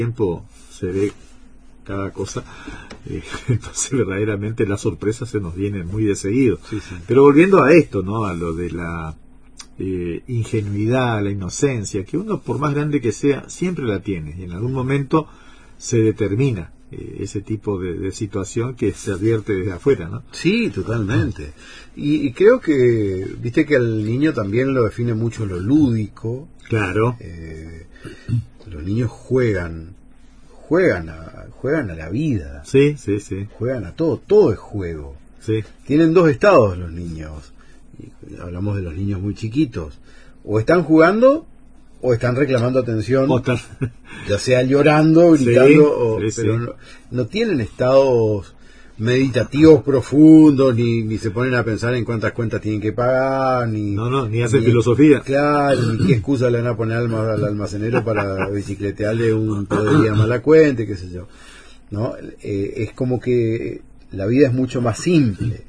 tiempo se ve cada cosa, entonces verdaderamente las sorpresas se nos vienen muy de seguido. Sí, sí. Pero volviendo a esto, ¿no? A lo de la ingenuidad, la inocencia, que uno, por más grande que sea, siempre la tiene, y en algún momento se determina ese tipo de situación que se advierte desde afuera, ¿no? Sí, totalmente. Y creo que, viste que al niño también lo define mucho lo lúdico. Claro. Los niños juegan a la vida. Sí, sí, sí. Juegan a todo es juego. Sí. Tienen dos estados los niños. Y hablamos de los niños muy chiquitos. O están jugando o están reclamando atención, ya sea llorando, gritando, pero no tienen estados meditativos profundos, ni se ponen a pensar en cuántas cuentas tienen que pagar, ni hacen filosofía. Claro, ni qué excusa le van a poner al almacenero para bicicletearle un día mala cuenta, qué sé yo. ¿No? Es como que la vida es mucho más simple.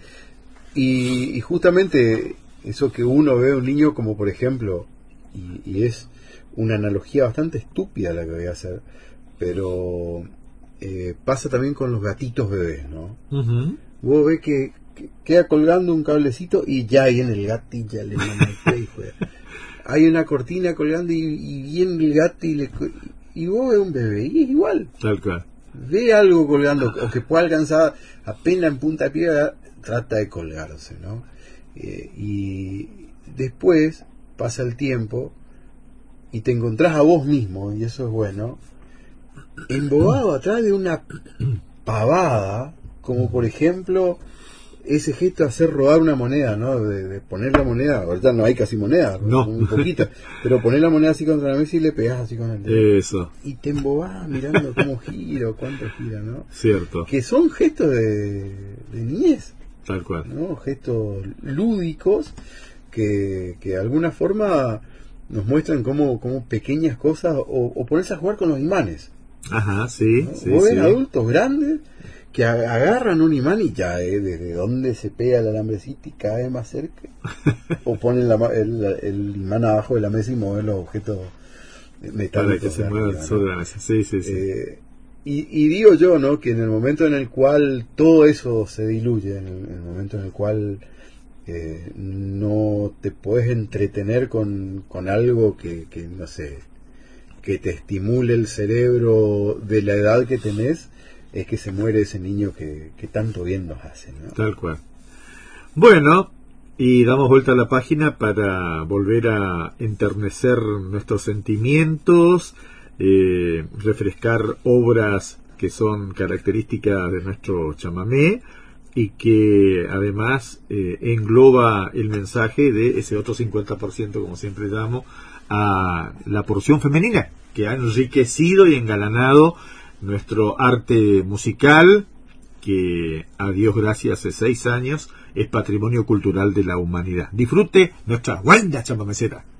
Y justamente eso que uno ve a un niño, como por ejemplo, y es una analogía bastante estúpida la que voy a hacer, pero pasa también con los gatitos bebés, ¿no? Uh-huh. Vos ves que queda colgando un cablecito y ya viene el gato y ya le manda y juega. Hay una cortina colgando y viene el gato y vos ves un bebé y es igual. Tal cual. Ve algo colgando o que pueda alcanzar apenas en punta de piedra, trata de colgarse, ¿no? Y después pasa el tiempo y te encontrás a vos mismo, y eso es bueno, embobado atrás de una pavada, como por ejemplo ese gesto de hacer rodar una moneda, ¿no? De poner la moneda, ahorita no hay casi moneda, no, un poquito, pero poner la moneda así contra la mesa y le pegás así con el dedo. Eso. Y te embobás mirando cómo gira o cuánto gira, ¿no? Cierto. Que son gestos de niñez. Tal cual. ¿No? Gestos lúdicos que de alguna forma nos muestran cómo pequeñas cosas, o ponerse a jugar con los imanes. Ajá, sí, ¿no? sí. Vos ves adultos grandes que agarran un imán y ya desde donde se pega el alambrecito y cae más cerca, o ponen el imán abajo de la mesa y mueven los objetos metálicos. Para que se muevan sobre la mesa. Sí, sí, sí. Y digo yo, ¿no? Que en el momento en el cual todo eso se diluye, en el momento en el cual no te puedes entretener con algo que no sé, que te estimule el cerebro de la edad que tenés, es que se muere ese niño que tanto bien nos hace, ¿no? Tal cual. Bueno, y damos vuelta a la página para volver a enternecer nuestros sentimientos, refrescar obras que son características de nuestro chamamé y que además engloba el mensaje de ese otro 50%, como siempre llamo, a la porción femenina que ha enriquecido y engalanado nuestro arte musical, que a Dios gracias hace 6 años es patrimonio cultural de la humanidad. Disfrute nuestra buena chamamecera.